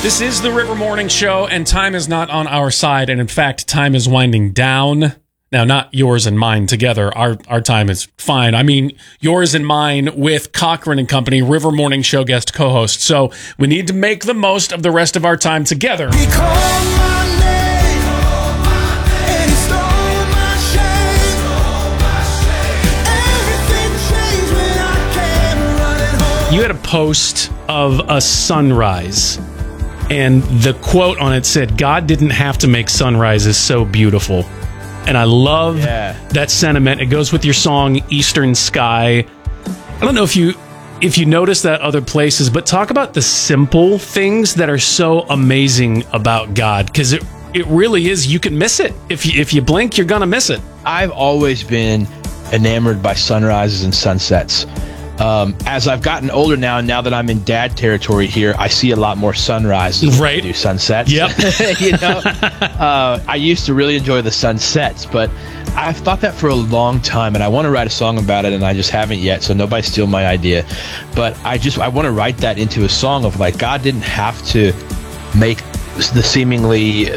This is the River Morning Show, and time is not on our side, and in fact, time is winding down. Now, not yours and mine together. Our time is fine. I mean, yours and mine with Cochran and Company, River Morning Show guest co-host. So we need to make the most of the rest of our time together. He called my name, and he stole my shame. Everything changed when I came running home. You had a post of a sunrise, and the quote on it said, "God didn't have to make sunrises so beautiful." And I love that sentiment. It goes with your song, Eastern Sky. I don't know if you notice that other places, but talk about the simple things that are so amazing about God, because it really is. You can miss it. If you blink, you're going to miss it. I've always been enamored by sunrises and sunsets. As I've gotten older now that I'm in dad territory here, I see a lot more sunrises than I do sunsets. Yep. You know, I used to really enjoy the sunsets, but I've thought that for a long time, and I want to write a song about it, and I just haven't yet, so nobody steal my idea. But I want to write that into a song of, like, God didn't have to make the seemingly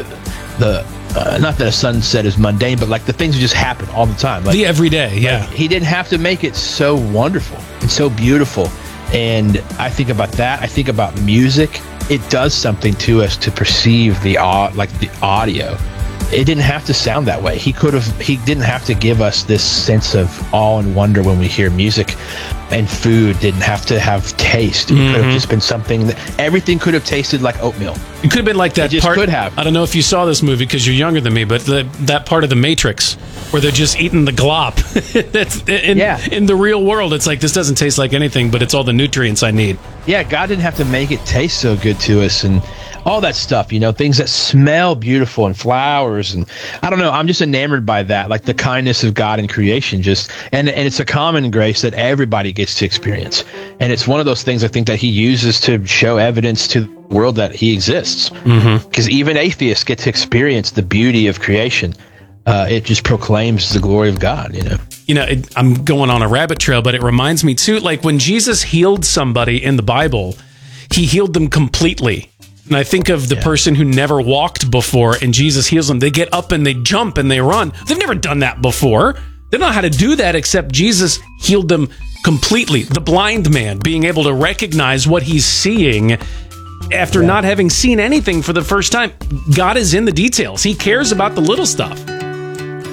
not that a sunset is mundane, but like the things that just happen all the time. Like, the everyday, yeah. Like, he didn't have to make it so wonderful and so beautiful. And I think about that. I think about music. It does something to us to perceive the audio. It didn't have to sound that way. He didn't have to give us this sense of awe and wonder when we hear music. And food didn't have to have taste. It could have just been something that everything could have tasted like oatmeal. It could have been like that part. Could have. I don't know if you saw this movie because you're younger than me, but that part of The Matrix where they're just eating the glop. That's in the real world. It's like, this doesn't taste like anything, but it's all the nutrients I need. Yeah, God didn't have to make it taste so good to us, and all that stuff, you know, things that smell beautiful and flowers, and I don't know, I'm just enamored by that, like the kindness of God in creation, and it's a common grace that everybody gets to experience, and it's one of those things I think that he uses to show evidence to the world that he exists, because even atheists get to experience the beauty of creation. It just proclaims the glory of God, you know. You know, I'm going on a rabbit trail, but it reminds me too, like when Jesus healed somebody in the Bible, he healed them completely. And I think of the person who never walked before, and Jesus heals them. They get up and they jump and they run. They've never done that before. They don't know how to do that, except Jesus healed them completely. The blind man being able to recognize what he's seeing after not having seen anything for the first time. God is in the details. He cares about the little stuff.